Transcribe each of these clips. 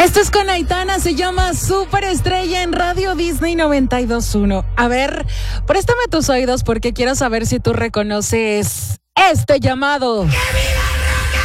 Esto es con Aitana, se llama Superestrella en Radio Disney 92.1. A ver, préstame tus oídos porque quiero saber si tú reconoces este llamado. ¡Que viva el rock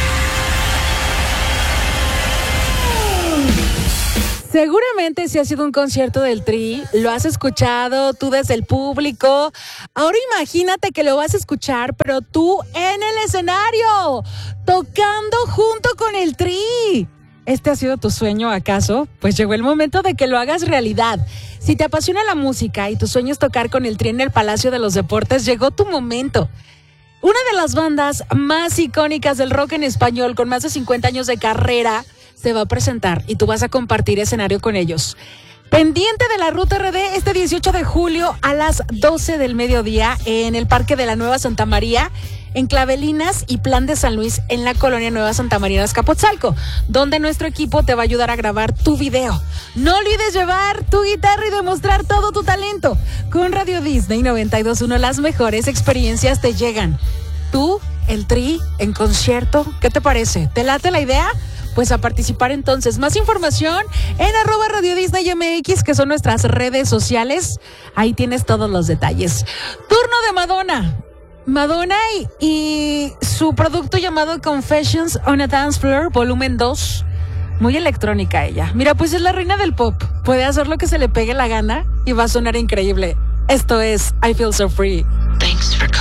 and roll! Seguramente si ha sido un concierto del Tri, lo has escuchado tú desde el público. Ahora imagínate que lo vas a escuchar, pero tú en el escenario, tocando junto con el Tri. ¿Este ha sido tu sueño, acaso? Pues llegó el momento de que lo hagas realidad. Si te apasiona la música y tu sueño es tocar con el Tri en el Palacio de los Deportes, llegó tu momento. Una de las bandas más icónicas del rock en español, con más de 50 años de carrera, se va a presentar y tú vas a compartir escenario con ellos. Pendiente de la Ruta RD este 18 de julio a las 12 del mediodía en el Parque de la Nueva Santa María, en Clavelinas y Plan de San Luis, en la colonia Nueva Santa María, Azcapotzalco, donde nuestro equipo te va a ayudar a grabar tu video. No olvides llevar tu guitarra y demostrar todo tu talento. Con Radio Disney 92.1, las mejores experiencias te llegan. Tú, el Tri, en concierto, ¿qué te parece? ¿Te late la idea? Pues a participar entonces. Más información en @RadioDisneyMX, que son nuestras redes sociales. Ahí tienes todos los detalles. Turno de Madonna y su producto llamado Confessions on a Dance Floor, volumen 2. Muy electrónica ella. Mira, pues es la reina del pop. Puede hacer lo que se le pegue la gana y va a sonar increíble. Esto es I Feel So Free.